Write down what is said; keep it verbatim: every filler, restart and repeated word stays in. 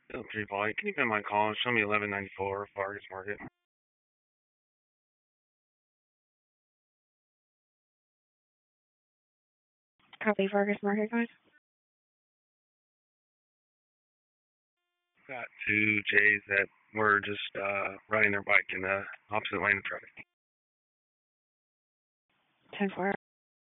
Oh, three Paul, can you pin my call? Show me eleven ninety-four Fargus Market. Copy, Fargus Market, guys. Got two Jays that were just uh, riding their bike in the opposite lane of traffic. ten four.